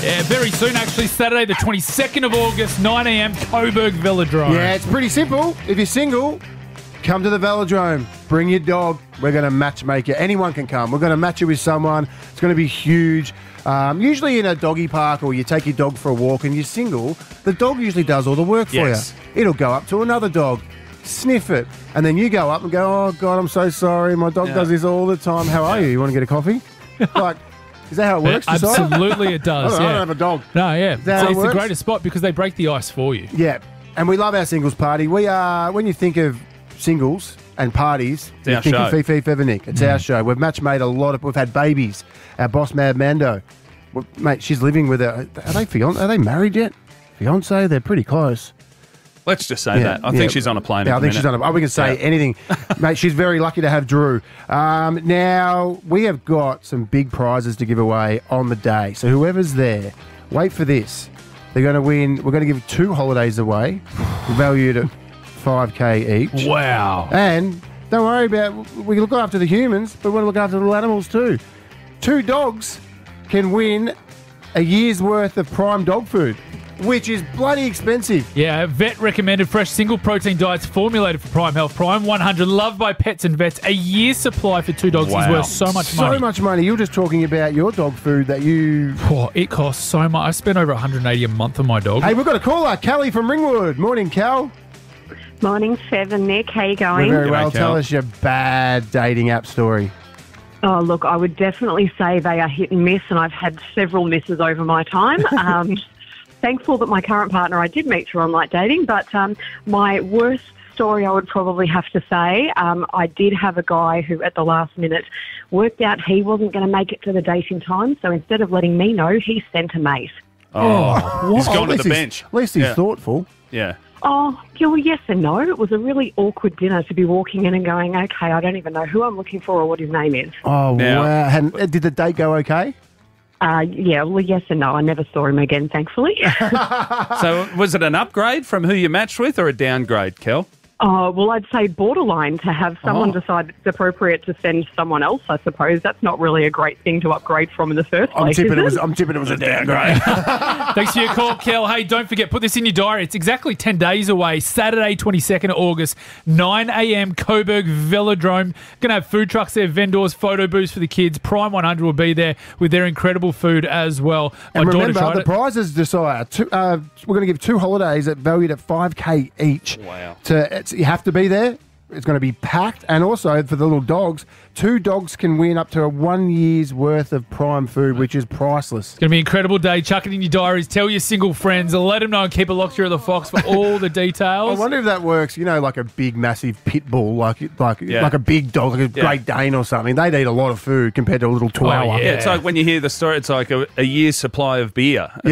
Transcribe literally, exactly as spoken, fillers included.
Yeah, very soon, actually, Saturday the twenty-second of August, nine a.m, Coburg Velodrome. Yeah, it's pretty simple. If you're single, come to the Velodrome. Bring your dog. We're going to match make you. Anyone can come. We're going to match you with someone. It's going to be huge. Um, usually in a doggy park or you take your dog for a walk and you're single, the dog usually does all the work for Yes. you. It'll go up to another dog, sniff it, and then you go up and go, oh, God, I'm so sorry. My dog Yeah. does this all the time. How are you? You want to get a coffee? Like, is that how it works? Josiah? Absolutely, it does. I don't, yeah. I don't have a dog. No, yeah. that So how it it's the works? greatest spot because they break the ice for you. Yeah, and we love our singles party. We are, when you think of singles and parties, It's you our think show. of Fifi Fevernick. It's our show. We've match made a lot of, we've had babies. Our boss, Mad Mando. Well, mate, she's living with her, are they fian- Are they married yet? Fiance? They're pretty close. Let's just say that. I think she's on a plane Yeah, at I the think she's minute. on a. Oh, we can say Yeah. anything, mate. She's very lucky to have Drew. Um, now we have got some big prizes to give away on the day. So whoever's there, wait for this. They're going to win. We're going to give two holidays away, valued at five k each. Wow. And don't worry about. We look after the humans, but we want to look after the little animals too. Two dogs can win a year's worth of prime dog food, which is bloody expensive. Yeah, vet recommended fresh single protein diets formulated for Prime Health. Prime one hundred, loved by pets and vets. A year's supply for two dogs is Wow. worth so much So money. much money. You're just talking about your dog food that you. Oh, it costs so much. I spend over one hundred eighty a month on my dog. Hey, we've got a caller, Kelly from Ringwood. Morning, Cal. Morning, Seven, Nick. How you going? We're very G'day, well. Cal. Tell us your bad dating app story. Oh, look, I would definitely say they are hit and miss, and I've had several misses over my time. Um, thankful that my current partner I did meet through online dating, but um, my worst story I would probably have to say, um, I did have a guy who at the last minute worked out he wasn't going to make it to the date in time, so instead of letting me know, he sent a mate. Oh, he's Oh, gone at to least the he's- bench. At least he's Yeah. thoughtful. Yeah. Oh, yeah, well, yes and no. It was a really awkward dinner to be walking in and going, okay, I don't even know who I'm looking for or what his name is. Oh, Now- wow. And, uh, did the date go okay? Uh, yeah, well, yes and no. I never saw him again, thankfully. So was it an upgrade from who you matched with or a downgrade, Kel? Oh, well, I'd say borderline to have someone Oh. decide it's appropriate to send someone else, I suppose. That's not really a great thing to upgrade from in the first I'm place, tipping is it was. it? I'm tipping it was a downgrade. Thanks for your call, Kel. Hey, don't forget, put this in your diary. It's exactly ten days away, Saturday, twenty-second of August, nine a.m, Coburg Velodrome. Going to have food trucks there, vendors, photo booths for the kids. Prime one hundred will be there with their incredible food as well. My And daughter remember, tried the it. prizes, Josiah. Two, uh, we're going to give two holidays at valued at five k each. Wow. To, it's, you have to be there. It's going to be packed. And also, for the little dogs, two dogs can win up to a one year's worth of prime food, which is priceless. It's going to be an incredible day. Chuck it in your diaries. Tell your single friends. Let them know and keep it locked here at the Fox for all the I details. wonder if that works. You know, like a big, massive pit bull, like like Yeah. like a big dog, like a Yeah. Great Dane or something. They'd eat a lot of food compared to a little Chihuahua. yeah. Yeah, it's like when you hear the story, it's like a, a year's supply of beer.